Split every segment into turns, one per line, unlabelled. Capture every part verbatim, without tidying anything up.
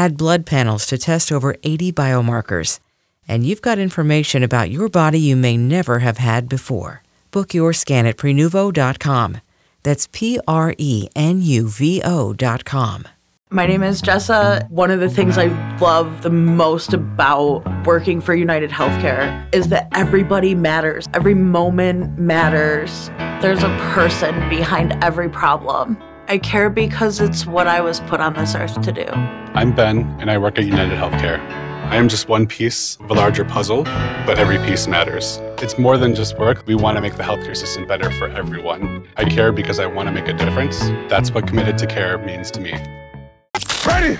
had blood panels to test over eighty biomarkers. And you've got information about your body you may never have had before. Book your scan at prenuvo dot com. That's P R E N U V O dot com.
My name is Jessa. One of the things I love the most about working for United Healthcare is that everybody matters. Every moment matters. There's a person behind every problem. I care because it's what I was put on this earth to do.
I'm Ben, and I work at United Healthcare. I am just one piece of a larger puzzle, but every piece matters. It's more than just work. We want to make the healthcare system better for everyone. I care because I want to make a difference. That's what Committed to Care means to me.
Ready!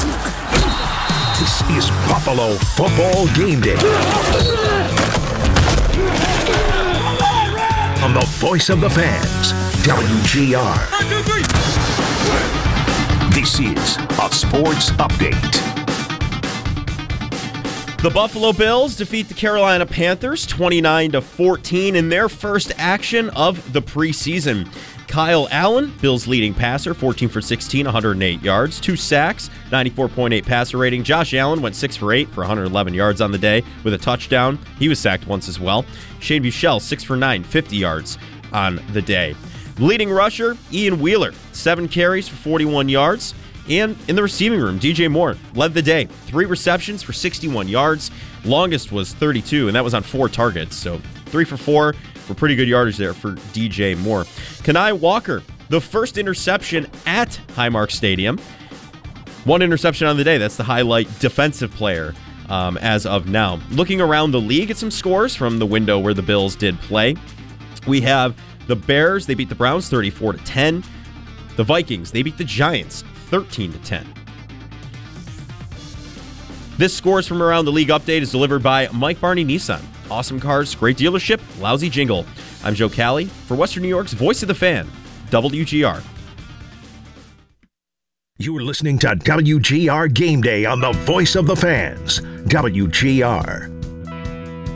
This is Buffalo Football Game Day. On the voice of the fans, W G R. This is a sports update.
The Buffalo Bills defeat the Carolina Panthers twenty-nine to fourteen in their first action of the preseason. Kyle Allen, Bills' leading passer, fourteen for sixteen, one hundred eight yards, two sacks, ninety-four point eight passer rating. Josh Allen went six for eight for one hundred eleven yards on the day with a touchdown. He was sacked once as well. Shane Buechele, six for nine, fifty yards on the day. Leading rusher, Ian Wheeler, seven carries for forty-one yards. And in the receiving room, D J Moore led the day. Three receptions for sixty-one yards. Longest was thirty-two, and that was on four targets. So three for four for pretty good yardage there for D J Moore. Kani Walker, the first interception at Highmark Stadium. One interception on the day. That's the highlight defensive player um, as of now. Looking around the league at some scores from the window where the Bills did play. We have the Bears. They beat the Browns thirty-four to ten. The Vikings, they beat the Giants thirteen to ten. This Scores from Around the League update is delivered by Mike Barney Nissan. Awesome cars, great dealership, lousy jingle. I'm Joe Cali for Western New York's Voice of the Fan, W G R.
You're listening to W G R Game Day on the Voice of the Fans, W G R.